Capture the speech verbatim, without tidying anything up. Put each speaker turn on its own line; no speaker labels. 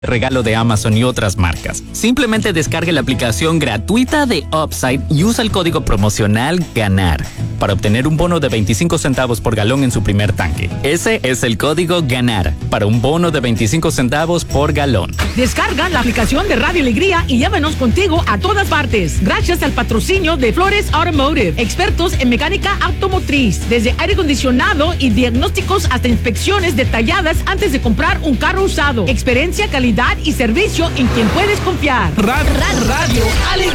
regalo de Amazon y otras marcas. Simplemente descargue la aplicación gratuita de Upside y usa el código promocional GANAR para obtener un bono de veinticinco centavos por galón en su primer tanque. Ese es el código GANAR para un bono de veinticinco centavos por galón.
Descarga la aplicación de Radio Alegría y llévanos contigo a todas partes. Gracias al patrocinio de Flores Automotive, expertos en mecánica automotriz, desde aire acondicionado y diagnósticos hasta inspecciones detalladas antes de comprar un carro usado. Experiencia, calidad y servicio en quien puedes confiar.
Radio, Radio Alegría.